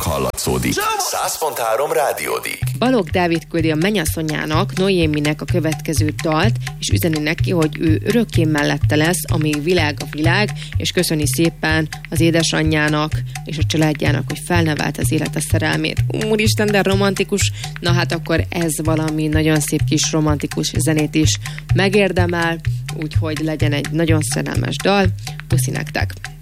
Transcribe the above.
hallatszódik. 100.3 Rádiódik. Balogh Dávid küldi a mennyasszonyának, Noéminek a következő dalt, és üzeni neki, hogy ő örökké mellette lesz, amíg világ a világ, és köszöni szépen az édesanyjának és a családjának, hogy felnevelt az élete szerelmét. Úristen, de romantikus. Na hát akkor ez valami nagyon szép kis romantikus zenét is megérdemel, úgyhogy legyen egy nagyon szerelmes dal. Puszi nektek!